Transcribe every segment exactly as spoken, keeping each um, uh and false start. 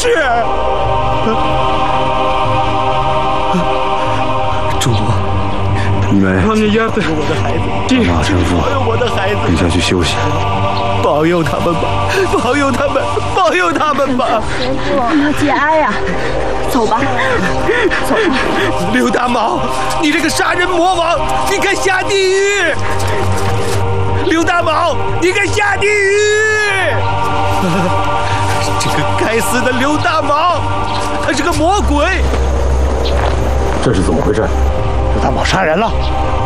是。主公， 你们我的孩子， 马神父， 保佑我的孩子， 你先去休息， 保佑他们吧，保佑他们，保佑他们吧。 神父，你要节哀呀，走吧，走吧。 刘大毛，你这个杀人魔王，你该下地狱！刘大毛，你该下地狱！这个该死的刘大毛，他是个魔鬼！ 这是怎么回事？ 刘大毛杀人了！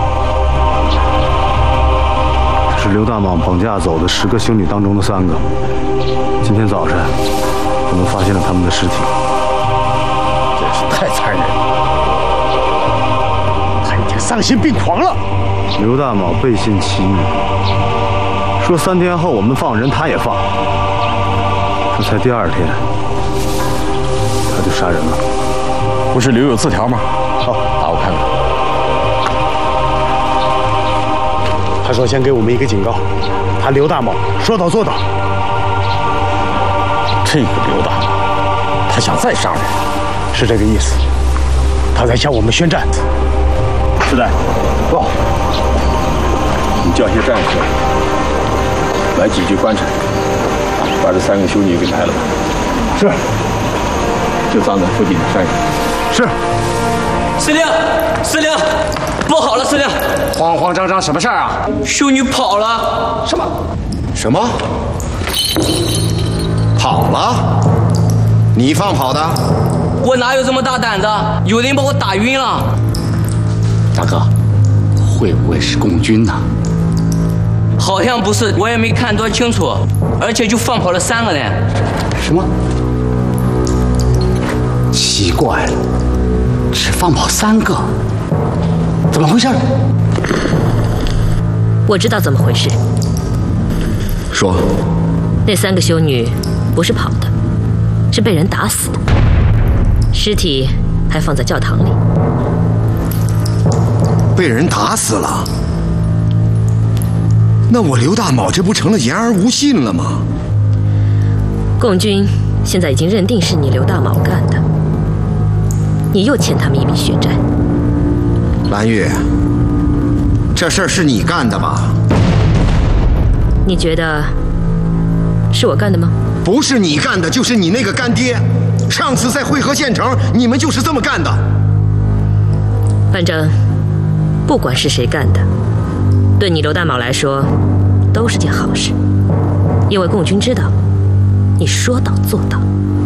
这是刘大蟒绑架走的十个修女当中的三个。今天早晨，我们发现了他们的尸体。 真是太残忍了！他已经丧心病狂了。 刘大蟒背信弃义，说三天后我们放人，他也放。这才第二天，他就杀人了。 不是留有字条吗？ 好， 打我看看。 他说先给我们一个警告，他刘大蟒说到做到。 这个刘大蟒，他想再杀人， 是这个意思。他在向我们宣战。 师代，报，你叫些战士来几具棺材，把这三个修女给埋了吧。 是。 就葬在附近的山上。 是。 司令，司令，不好了，司令！ 慌慌张张什么事儿啊？ 修女跑了。 什么？ 什么？跑了？你放跑的？ 我哪有这么大胆子？有人把我打晕了。 大哥，会不会是共军呢？ 好像不是，我也没看多清楚，而且就放跑了三个人。 什么？奇怪了，只放跑三个，怎么回事？ 我知道怎么回事。 说， 那三个修女不是跑的，是被人打死的，尸体还放在教堂里。 被人打死了？那我刘大蟒这不成了言而无信了吗？ 共军现在已经认定是你刘大蟒干的，你又欠他们一笔血债。 蓝玉，这事儿是你干的吧？ 你觉得是我干的吗？ 不是你干的，就是你那个干爹。上次在汇合县城，你们就是这么干的。 反正不管是谁干的，对你刘大蟒来说都是件好事，因为共军知道你说到做到。